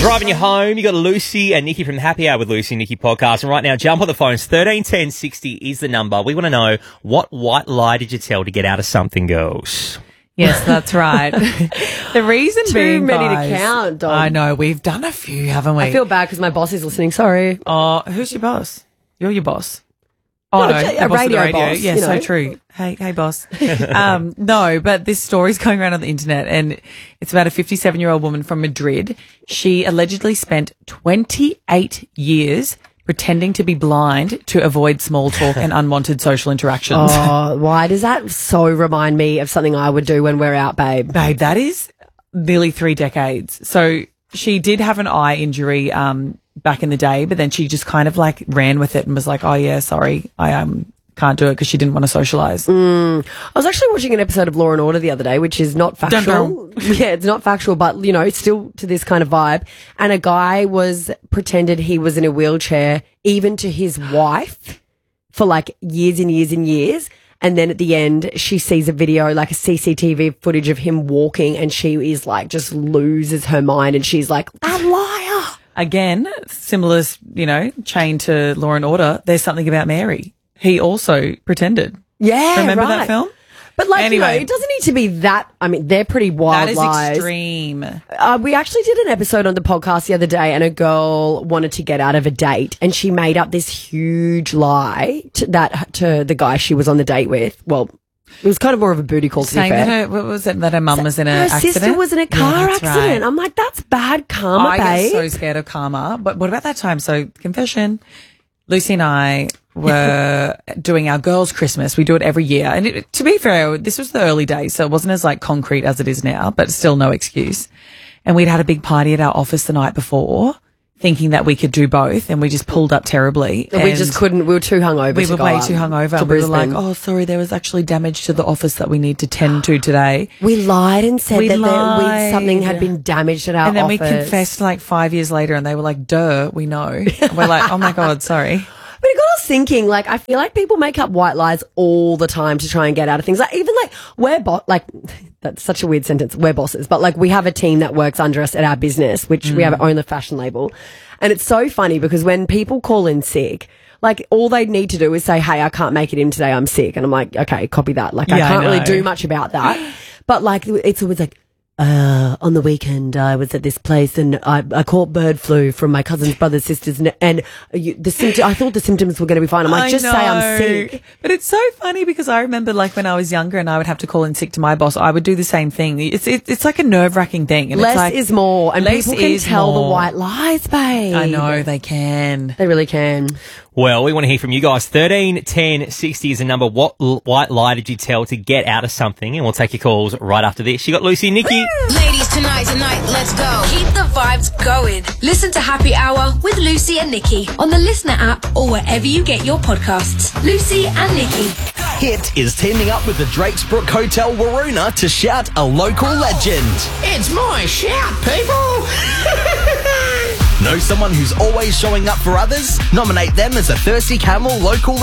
Driving you home, you got Lucy and Nikki from the Happy Hour with Lucy and Nikki podcast. And right now, jump on the phones. 131060 is the number. We want to know, what white lie did you tell to get out of something, girls? Yes, that's right. The reason being, Too many guys, to count, Dom. I know, we've done a few, haven't we? I feel bad because my boss is listening. Sorry. Oh, who's your boss? You're your boss. Oh, no, a the boss of the radio boss, Yeah, you so know. true. Hey, boss. No, but this story's going around on the internet, and it's about a 57-year-old woman from Madrid. She allegedly spent 28 years pretending to be blind to avoid small talk and unwanted social interactions. Oh, why does that so remind me of something I would do when we're out, babe? Babe, that is nearly 3 decades. So she did have an eye injury back in the day, but then she just kind of like ran with it and was like, oh yeah, sorry, I can't do it, because she didn't want to socialise. I was actually watching an episode of Law and Order the other day, which is not factual. Yeah, it's not factual, but, you know, it's still to this kind of vibe. And a guy pretended he was in a wheelchair, even to his wife, for like years and years and years. And then at the end, she sees a video, like a CCTV footage of him walking, and she is like, just loses her mind. And she's like, a liar. Again, similar, you know, chain to Law and Order. There's Something About Mary. He also pretended. Yeah, Remember right. that film? But like, Anyway. you know, it doesn't need to be that. I mean, they're pretty wild That is lies. extreme. We actually did an episode on the podcast the other day, and a girl wanted to get out of a date, and she made up this huge lie to the guy she was on the date with. Well, it was kind of more of a booty call, to be Saying fair. that what was it, that her mum was in an Her accident? sister was in a car that's accident. right. I'm like, that's bad karma, I babe. get so scared of karma. But what about that time? So, confession, Lucy and I were doing our girls' Christmas. We do it every year. And to be fair, this was the early days, so it wasn't as like concrete as it is now, but still no excuse. And we'd had a big party at our office the night before, thinking that we could do both, and we just pulled up terribly. And we just couldn't. We were too hungover. We to were go way out too hungover. to And we were like, Brisbane. oh, sorry, there was actually damage to the office that we need to tend to today. We lied and said We that lied. something had been damaged at our And then office. we confessed like 5 years later, and they were like, duh, we know. And we're like, oh my God, sorry. But it got us thinking, like, I feel like people make up white lies all the time to try and get out of things. Like, even like, that's such a weird sentence, we're bosses, but like, we have a team that works under us at our business, which we have our own fashion label. And it's so funny because when people call in sick, like, all they need to do is say, hey, I can't make it in today, I'm sick. And I'm like, okay, copy that. Like, I Yeah, I can't really know. do much about that. But like, it's always like, on the weekend, I was at this place and I caught bird flu from my cousin's brother's sisters, and I thought the symptoms were going to be fine. I'm like, just say I'm sick. But it's so funny because I remember like when I was younger and I would have to call in sick to my boss, I would do the same thing. It's like a nerve-wracking thing. And Less it's like, is more, and less people can is tell the more. white lies, babe. I know, they can. They really can. Well, we want to hear from you guys. 131060 is the number. What white lie did you tell to get out of something? And we'll take your calls right after this. You got Lucy and Nikki. Ladies, tonight, let's go. Keep the vibes going. Listen to Happy Hour with Lucy and Nikki on the Listener app or wherever you get your podcasts. Lucy and Nikki. Hit is teaming up with the Drakes Brook Hotel Waroona to shout a local legend. It's my shout, people! Know someone who's always showing up for others? Nominate them as a Thirsty Camel local